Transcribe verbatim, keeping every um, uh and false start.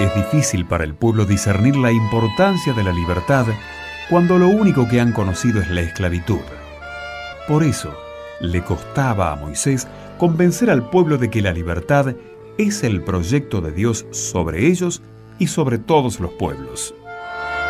Es difícil para el pueblo discernir la importancia de la libertad cuando lo único que han conocido es la esclavitud. Por eso, le costaba a Moisés convencer al pueblo de que la libertad es el proyecto de Dios sobre ellos y sobre todos los pueblos.